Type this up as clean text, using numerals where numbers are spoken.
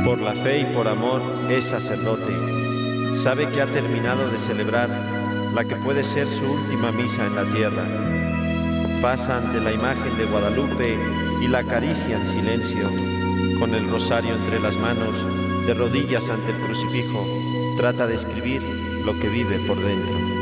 Por la fe y por amor es sacerdote. Sabe que ha terminado de celebrar la que puede ser su última misa en la tierra. Pasa ante la imagen de Guadalupe y la acaricia en silencio. Con el rosario entre las manos, de rodillas ante el crucifijo, trata de escribir lo que vive por dentro.